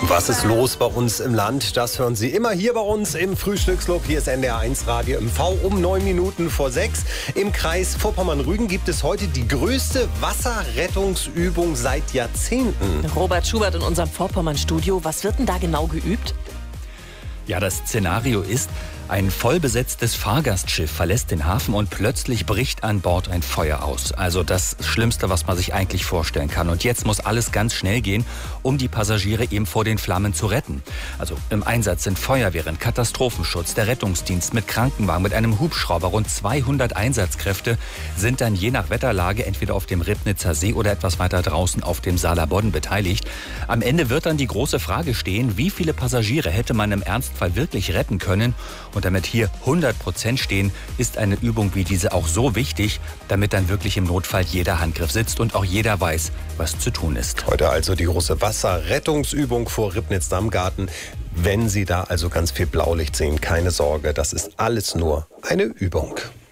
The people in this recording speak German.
Was ist los bei uns im Land? Das hören Sie immer hier bei uns im Frühstücksclub. Hier ist NDR1 Radio MV um 6:09. Im Kreis Vorpommern-Rügen gibt es heute die größte Wasserrettungsübung seit Jahrzehnten. Robert Schubert in unserem Vorpommern-Studio. Was wird denn da genau geübt? Ja, das Szenario ist, ein vollbesetztes Fahrgastschiff verlässt den Hafen und plötzlich bricht an Bord ein Feuer aus. Also das Schlimmste, was man sich eigentlich vorstellen kann. Und jetzt muss alles ganz schnell gehen, um die Passagiere eben vor den Flammen zu retten. Also im Einsatz sind Feuerwehren, Katastrophenschutz, der Rettungsdienst mit Krankenwagen, mit einem Hubschrauber. Rund 200 Einsatzkräfte sind dann je nach Wetterlage entweder auf dem Ribnitzer See oder etwas weiter draußen auf dem Saaler Bodden beteiligt. Am Ende wird dann die große Frage stehen, wie viele Passagiere hätte man im Ernstfall wirklich retten können? Und damit hier 100% stehen, ist eine Übung wie diese auch so wichtig, damit dann wirklich im Notfall jeder Handgriff sitzt und auch jeder weiß, was zu tun ist. Heute also die große Wasserrettungsübung vor Ribnitz-Damgarten. Wenn Sie da also ganz viel Blaulicht sehen, keine Sorge, das ist alles nur eine Übung.